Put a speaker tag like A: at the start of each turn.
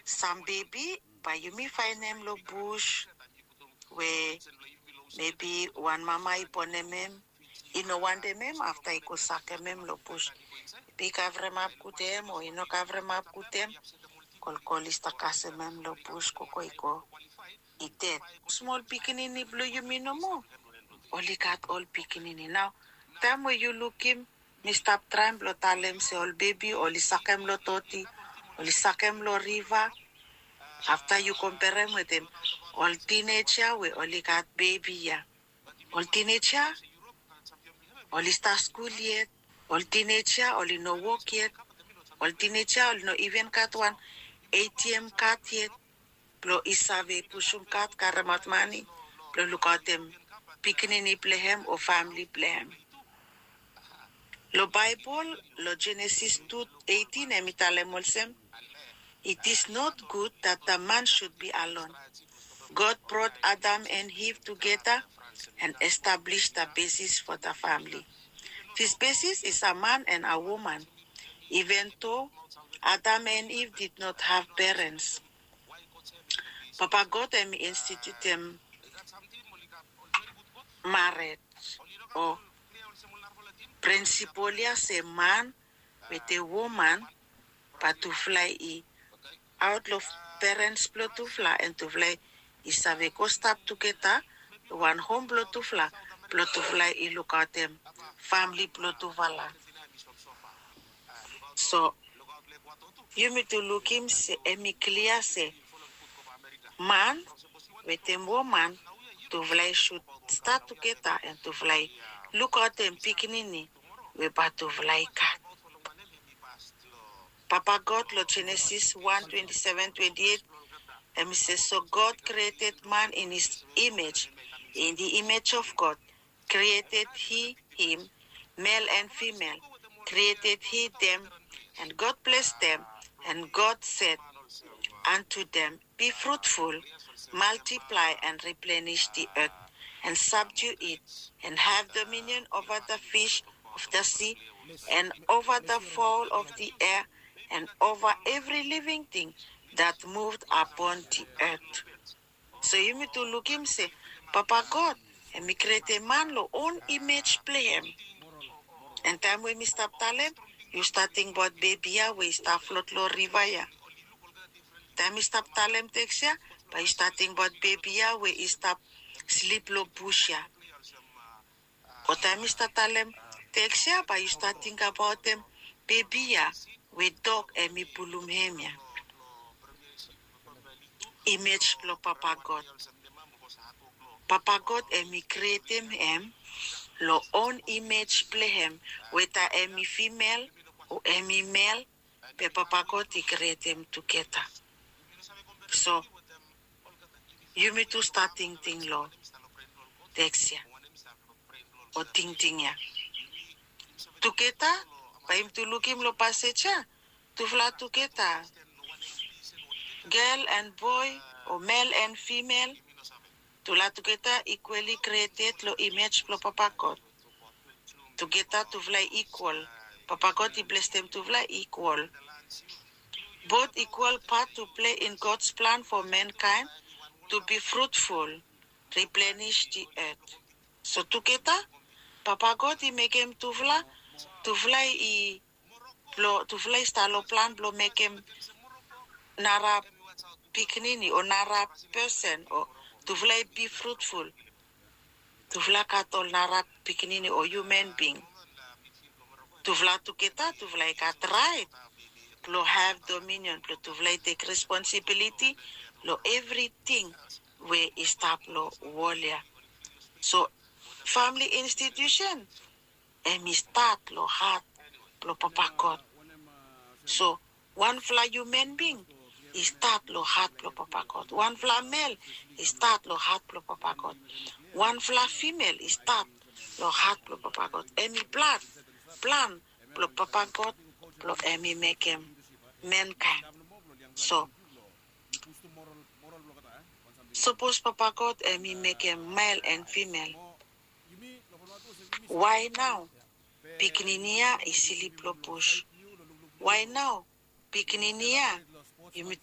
A: Some baby, but you may find them lo bush, where maybe one mama iponemem, one de mem after iko sake mem lo bush. Be kavre map kutem or kavre map kutem, kolista kase mem lo bush koko iko itet. Small pikinini blue you mean no more. Only got all pikinini. Now, time where you look him, me stop trying blo talem se all baby, only sakem lo toti, only sakem lo river. After you compare him with him, all teenager we only got baby ya. All teenager, only start school yet. All teenager, only no work yet. All teenager, only no even got one ATM card yet. Blo isave pushum card karamat money. Blo look at them. Pikinini plehem or family plehem. Lo Bible, lo Genesis 2:18, emitalemolsem. It is not good that the man should be alone. God brought Adam and Eve together and established the basis for the family. This basis is a man and a woman, even though Adam and Eve did not have parents. Papa God instituted marriage or principally say man with a woman but to fly out of parents blow to fly and to fly is a go stop together one home blow to fly look at them family blow to vala. So you need to look him say clear say man with a woman to fly should start together and to fly. Look at them pikinini, we but to fly cat. Papa God, Lord Genesis 1:27-28, and he says, so God created man in his image, in the image of God, created he him, male and female, created he them, and God blessed them, and God said unto them, be fruitful, multiply and replenish the earth, and subdue it, and have dominion over the fish of the sea, and over the fowl of the air, and over every living thing that moved upon the earth. So you need to look him say, Papa God, and me create a man lo own image play him. And time when me stop talem, you start think about baby ya, we start float lo river ya. Time me stop talem text ya, but you start think about baby ya, we stop sleep lo bush ya. Or time me start talem text ya, but you start think about them baby ya, we dog and me pulum him ya. Image lo Papa God. Papa God and me create him, lo own image play him, whether any female or any male, but Papa God he create him together. So you need to start thinking lo text ya or thinking ya. Together, by him to look him lo passage ya, to fly together. Girl and boy or male and female to la together equally created lo image lo Papa God. Together to fly equal. Papa God he blessed them to fly equal. Both equal part to play in God's plan for mankind to be fruitful, replenish the earth. So together, Papa God he make him to fly stalo plan blow make him nara pikinini or nara person or to fly be fruitful. To fly catol nara pikinini or human being. To fly together, to fly cat right. To have dominion, to fly take responsibility, lo everything where is stop lo warrior. So family institution and me start lo heart lo Papa God. So one fly human being is start lo heart lo Papa God. One fly male is start lo heart lo Papa God. One fly female is start lo heart lo Papa God. Any blood plan lo Papa God lo any make him mankind. So suppose Papa God any make him male and female. Why now? Pikininia is silip lo push. Why now? Pikininia, you